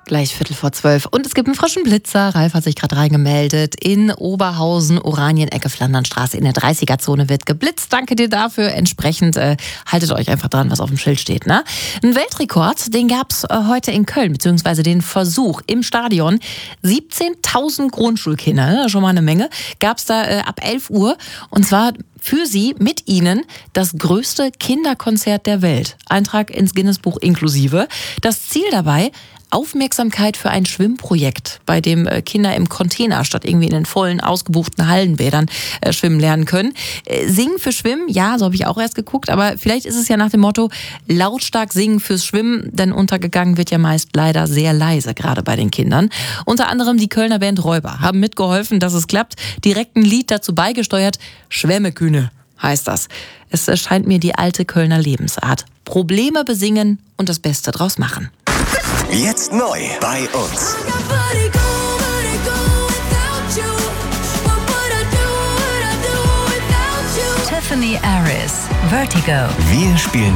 Gleich 11:45. Und es gibt einen frischen Blitzer. Ralf hat sich gerade reingemeldet. In Oberhausen, Oranienecke, Flandernstraße in der 30er-Zone wird geblitzt. Danke dir dafür. Entsprechend haltet euch einfach dran, was auf dem Schild steht. Ne? Ein Weltrekord, den gab es heute in Köln, beziehungsweise den Versuch im Stadion. 17.000 Grundschulkinder, ne? Schon mal eine Menge, gab es da ab 11 Uhr. Und zwar für sie, mit ihnen, das größte Kinderkonzert der Welt. Eintrag ins Guinness-Buch inklusive. Das Ziel dabei: Aufmerksamkeit für ein Schwimmprojekt, bei dem Kinder im Container statt irgendwie in den vollen, ausgebuchten Hallenbädern schwimmen lernen können. Singen für Schwimmen, ja, so habe ich auch erst geguckt, aber vielleicht ist es ja nach dem Motto, lautstark singen fürs Schwimmen, denn untergegangen wird ja meist leider sehr leise, gerade bei den Kindern. Unter anderem die Kölner Band Räuber haben mitgeholfen, dass es klappt. Direkt ein Lied dazu beigesteuert, Schwämmekühne heißt das. Es scheint mir die alte Kölner Lebensart. Probleme besingen und das Beste draus machen. Jetzt neu bei uns. Tiffany Aris, Vertigo. Wir spielen